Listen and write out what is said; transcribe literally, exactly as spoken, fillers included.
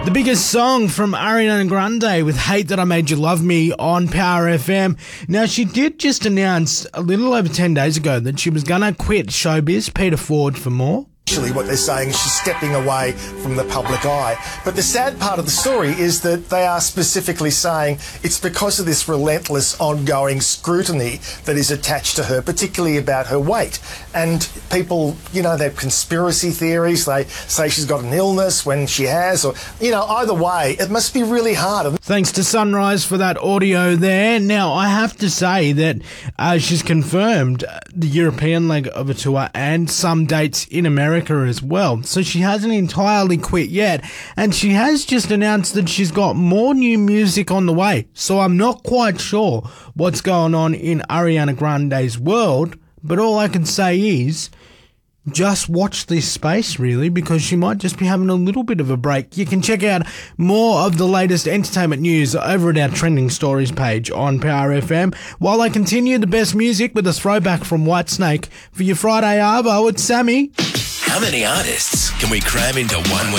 The biggest song from Ariana Grande with Hate That I Made You Love Me on Power F M. Now, she did just announce a little over ten days ago that she was going to quit showbiz, Peter Ford for more. Actually, what they're saying is she's stepping away from the public eye. But the sad part of the story is that they are specifically saying it's because of this relentless, ongoing scrutiny that is attached to her, particularly about her weight. And people, you know, they have conspiracy theories. They say she's got an illness when she has, or, you know, either way, it must be really hard. Thanks to Sunrise for that audio there. Now, I have to say that uh, she's confirmed the European leg of a tour and some dates in America as well. So she hasn't entirely quit yet, and she has just announced that she's got more new music on the way. So I'm not quite sure what's going on in Ariana Grande's world, but all I can say is just watch this space, really, because she might just be having a little bit of a break. You can check out more of the latest entertainment news over at our Trending Stories page on Power F M, while I continue the best music with a throwback from Whitesnake. For your Friday Arvo, it's Sammy. How many artists can we cram into one week?